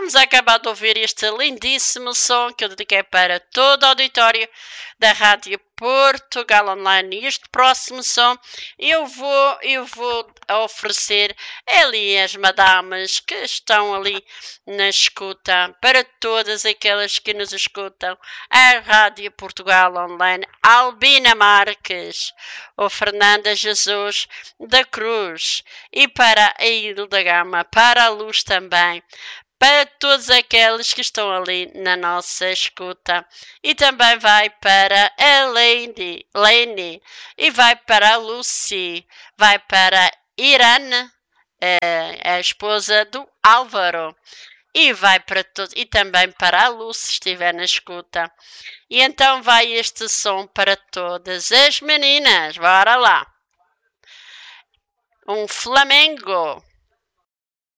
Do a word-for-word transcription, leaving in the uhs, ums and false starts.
Estamos a acabar de ouvir este lindíssimo som que eu dediquei para todo o auditório da Rádio Portugal Online. E este próximo som eu vou, eu vou oferecer ali às madames que estão ali na escuta, para todas aquelas que nos escutam, a Rádio Portugal Online, Albina Marques, o Fernanda Jesus da Cruz e para a Hilda Gama, para a Luz também, para todos aqueles que estão ali na nossa escuta. E também vai para a Lady, Lene, e vai para a Lucy, vai para a Irane, a, a esposa do Álvaro, e vai para todos, e também para a Lucy, se estiver na escuta. E então vai este som para todas as meninas. Bora lá! Um Flamengo.